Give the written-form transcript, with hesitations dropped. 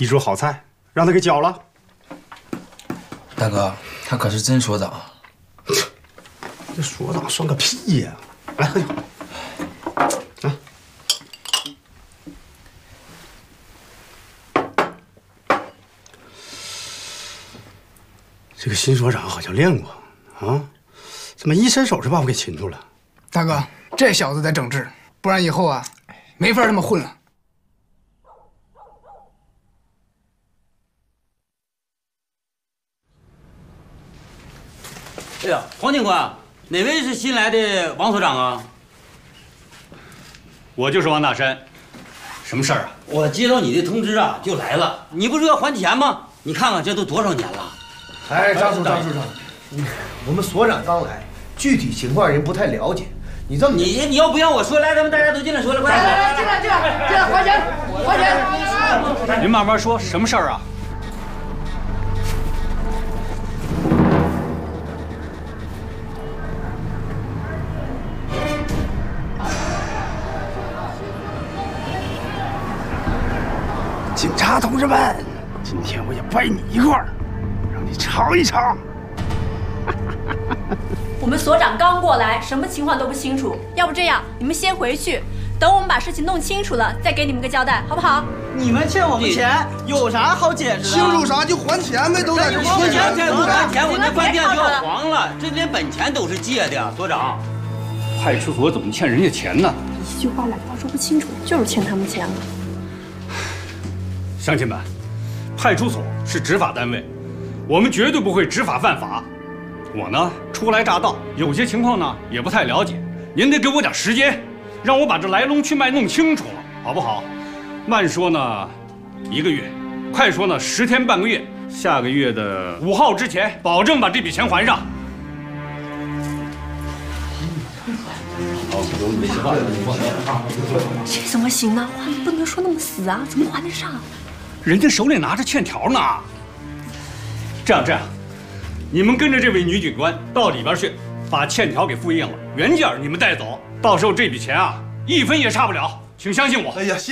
一桌好菜，让他给交了。 大哥，他可是真所长。 这所长算个屁呀！来喝酒。啊。这个新所长好像练过啊，怎么一伸手就把我给擒住了？ 大哥，这小子得整治，不然以后啊，没法这么混了。 哎呀，黄警官，哪位是新来的王所长啊？ 我就是王大山，什么事儿啊？ 我接到你的通知啊，就来了。你不是要还钱吗？你看看这都多少年了。 哎，张处长，我们所长刚来，具体情况人不太了解。你这么， 你要不让我说，来，咱们大家都进来说了，快来，进来，还钱！ 您慢慢说，什么事儿啊？ 警察同志们，今天我也拜你一块儿，让你尝一尝。 我们所长刚过来，什么情况都不清楚。要不这样，你们先回去，等我们把事情弄清楚了，再给你们个交代，好不好？ 你们欠我们钱，有啥好解释的？ 清楚啥就还钱呗，都在这还钱，再不还钱，我那饭店就要黄了。这连本钱都是借的，所长。 派出所怎么欠人家钱呢？ 一句话两话说不清楚，就是欠他们钱了。 乡亲们，派出所是执法单位，我们绝对不会执法犯法。我呢初来乍到，有些情况呢也不太了解，您得给我点时间，让我把这来龙去脉弄清楚了，好不好？慢说呢1个月，快说呢10天半个月，下个月的5号之前，保证把这笔钱还上。 这怎么行呢？话不能说那么死啊，怎么还得上？ 人家手里拿着欠条呢。这样，你们跟着这位女警官到里边去，把欠条给复印了，原件你们带走，到时候这笔钱啊，1分也差不了，请相信我。 哎呀，